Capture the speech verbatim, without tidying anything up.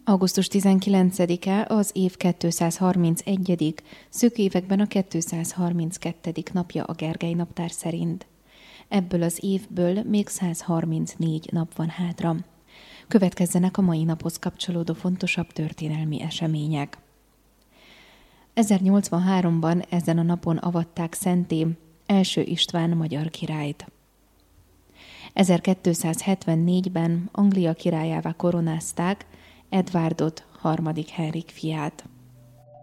augusztus tizenkilencedike az év kétszázharmincegyedik, szűk években a kétszázharminckettedik napja a Gergely naptár szerint. Ebből az évből még száz harmincnégy nap van hátra. Következzenek a mai naphoz kapcsolódó fontosabb történelmi események. ezernyolcvanháromban ezen a napon avatták szentté első István magyar királyt. ezerkétszázhetvennégyben Anglia királyává koronázták Edwardot, harmadik Henrik fiát.